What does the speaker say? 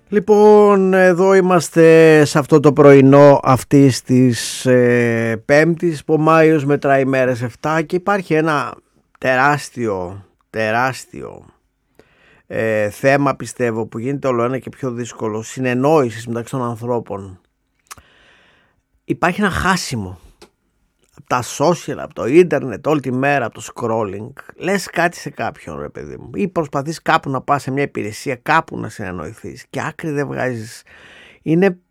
Λοιπόν, εδώ είμαστε σε αυτό το πρωινό αυτής της Πέμπτης που ο Μάιος μετράει μέρες 7 και υπάρχει ένα τεράστιο θέμα, πιστεύω, που γίνεται όλο ένα και πιο δύσκολο, συνεννόησης μεταξύ των ανθρώπων. Υπάρχει ένα χάσιμο από τα social, από το ίντερνετ, όλη τη μέρα, από το scrolling. Λες κάτι σε κάποιον, ρε παιδί μου, ή προσπαθείς κάπου να πας σε μια υπηρεσία, κάπου να συνεννοηθείς και άκρη δεν βγάζεις. Είναι